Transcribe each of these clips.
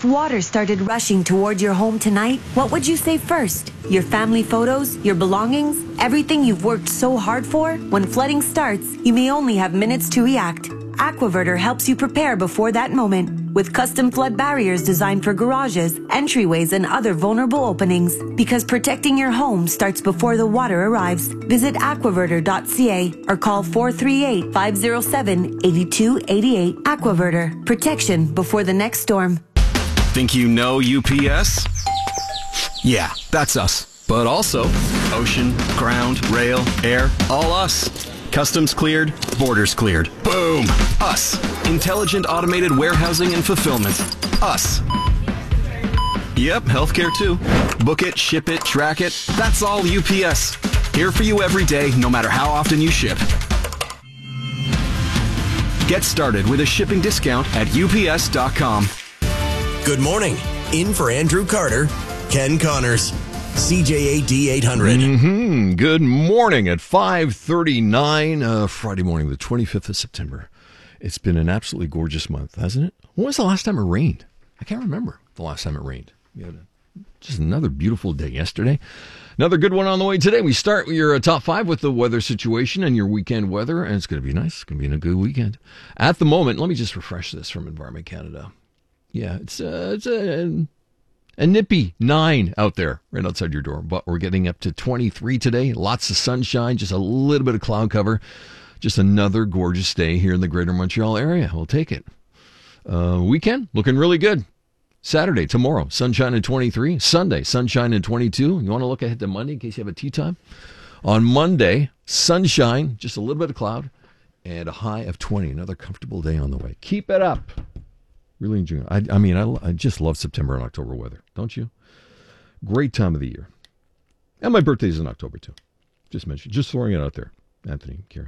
If water started rushing toward your home tonight, what would you save first? Your family photos? Your belongings? Everything you've worked so hard for? When flooding starts, you may only have minutes to react. Aquaverter helps you prepare before that moment with custom flood barriers designed for garages, entryways, and other vulnerable openings. Because protecting your home starts before the water arrives. Visit aquaverter.ca or call 438-507-8288. Aquaverter. Protection before the next storm. Think you know UPS? Yeah, that's us. But also ocean, ground, rail, air, all us. Customs cleared, borders cleared. Boom! Us. Intelligent automated warehousing and fulfillment. Us. Yep, healthcare too. Book it, ship it, track it. That's all UPS. Here for you every day, no matter how often you ship. Get started with a shipping discount at ups.com. Good morning. In for Andrew Carter, Ken Connors. CJAD 800. Good morning at 5:39, Friday morning, the 25th of September. It's been an absolutely gorgeous month, hasn't it? When was the last time it rained? I can't remember the last time it rained. We had just another beautiful day yesterday. Another good one on the way today. We start with your top five with the weather situation and your weekend weather, and it's going to be nice. It's going to be a good weekend. At the moment, let me just refresh this from Environment Canada. Yeah, it's a nippy 9 out there right outside your door, but we're getting up to 23 today. Lots of sunshine, just a little bit of cloud cover. Just another gorgeous day here in the greater Montreal area. We'll take it. Weekend looking really good. Saturday, tomorrow, sunshine at 23. Sunday, sunshine at 22. You want to look ahead to Monday in case you have a tea time? On Monday, sunshine, just a little bit of cloud, and a high of 20. Another comfortable day on the way. Keep it up. Really enjoying it. I just love September and October weather, don't you? Great time of the year. And my birthday's in October, too. Just throwing it out there. Anthony, Kira.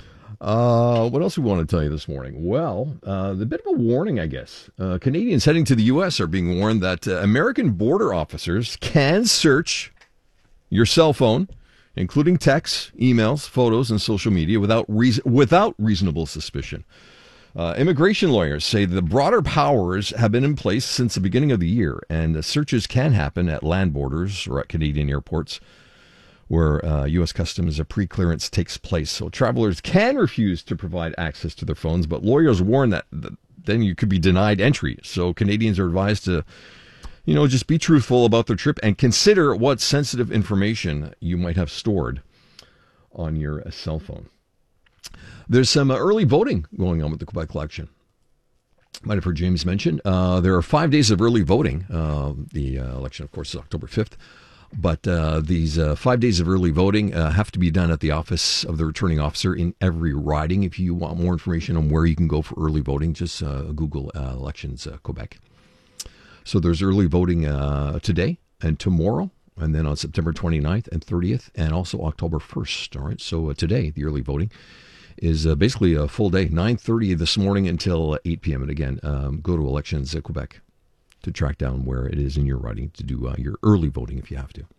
What else we want to tell you this morning? Well, the bit of a warning, I guess. Canadians heading to the U.S. are being warned that American border officers can search your cell phone, including texts, emails, photos, and social media without reasonable suspicion. Immigration lawyers say the broader powers have been in place since the beginning of the year, and searches can happen at land borders or at Canadian airports where U.S. Customs pre-clearance takes place. So travelers can refuse to provide access to their phones, but lawyers warn that then you could be denied entry. So Canadians are advised to, just be truthful about their trip and consider what sensitive information you might have stored on your cell phone. There's some early voting going on with the Quebec election. Might have heard James mention. There are 5 days of early voting. The election, of course, is October 5th. But these 5 days of early voting have to be done at the office of the returning officer in every riding. If you want more information on where you can go for early voting, just Google Elections Quebec. So there's early voting today and tomorrow, and then on September 29th and 30th, and also October 1st. All right, so today, the early voting is basically a full day, 9:30 this morning until 8 p.m. And again, go to Elections Quebec to track down where it is in your riding to do your early voting if you have to.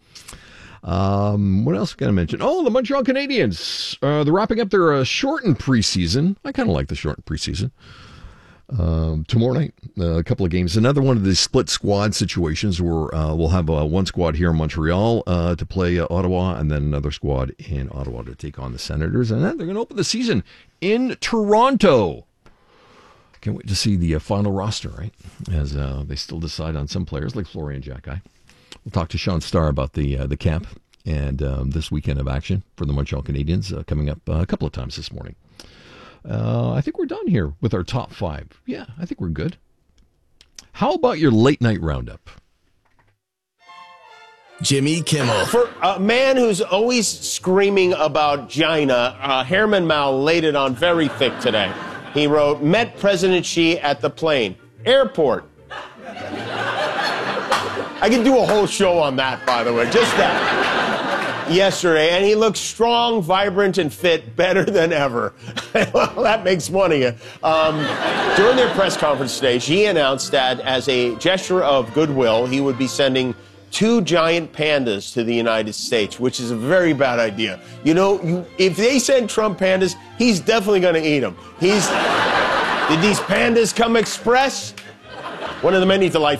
What else can I mention? Oh, the Montreal Canadiens. They're wrapping up their shortened preseason. I kind of like the shortened preseason. Tomorrow night, a couple of games. Another one of the split squad situations where we'll have one squad here in Montreal to play Ottawa, and then another squad in Ottawa to take on the Senators. And then they're going to open the season in Toronto. Can't wait to see the final roster, right? As they still decide on some players like Florian Jacquet. We'll talk to Sean Starr about the camp and this weekend of action for the Montreal Canadiens coming up a couple of times this morning. I think we're done here with our top five. Yeah, I think we're good. How about your late night roundup? Jimmy Kimmel. For a man who's always screaming about China, Herman Mao laid it on very thick today. He wrote, met President Xi at the plane. Airport. I could do a whole show on that, by the way, just that. Yesterday, and he looks strong, vibrant, and fit, better than ever. Well, that makes one of you. During their press conference today, Xi announced that as a gesture of goodwill, he would be sending 2 giant pandas to the United States, which is a very bad idea. If they send Trump pandas, he's definitely going to eat them. Did these pandas come express? One of the many delightful